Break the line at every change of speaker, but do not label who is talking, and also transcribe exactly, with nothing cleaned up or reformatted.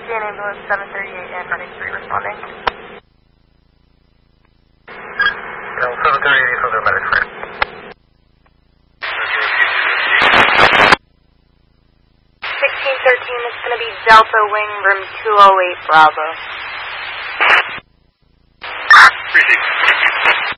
see an ambulance seven thirty-eight and medic three responding.
No, seven thirty-eight from the medic three.
sixteen thirteen is going to be Delta Wing, room two oh eight Bravo.